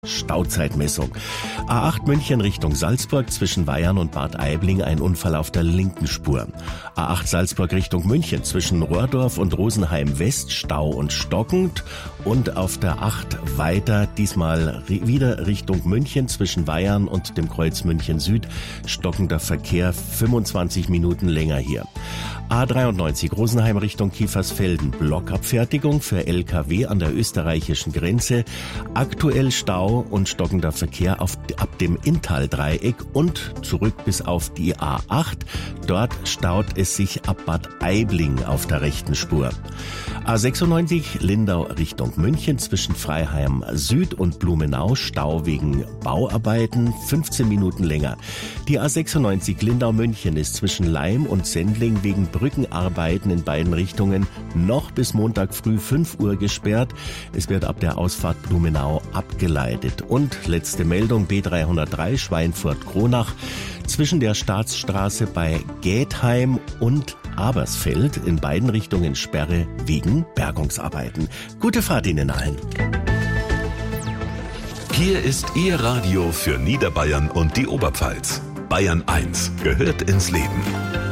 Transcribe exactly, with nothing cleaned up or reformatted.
Stauzeitmessung. A acht München Richtung Salzburg zwischen Weyarn und Bad Aibling ein Unfall auf der linken Spur. A acht Salzburg Richtung München zwischen Rohrdorf und Rosenheim West Stau und stockend. Und auf der acht weiter, diesmal wieder Richtung München zwischen Weyarn und dem Kreuz München Süd. Stockender Verkehr, fünfundzwanzig Minuten länger hier. A dreiundneunzig Rosenheim Richtung Kiefersfelden. Blockabfertigung für L K W an der österreichischen Grenze. Aktuell Stau und stockender Verkehr auf, ab dem Inntal-Dreieck und zurück bis auf die A acht. Dort staut es sich ab Bad Aibling auf der rechten Spur. A sechsundneunzig Lindau Richtung München zwischen Freiheim Süd und Blumenau. Stau wegen Bauarbeiten, fünfzehn Minuten länger. Die A sechsundneunzig Lindau München ist zwischen Laim und Sendling wegen Brückenarbeiten in beiden Richtungen noch bis Montag früh fünf Uhr gesperrt. Es wird ab der Ausfahrt Blumenau abgeleitet. Und letzte Meldung, B dreihundertdrei Schweinfurt-Kronach zwischen der Staatsstraße bei Gätheim und Abersfeld in beiden Richtungen Sperre wegen Bergungsarbeiten. Gute Fahrt Ihnen allen. Hier ist Ihr Radio für Niederbayern und die Oberpfalz. Bayern eins gehört ins Leben.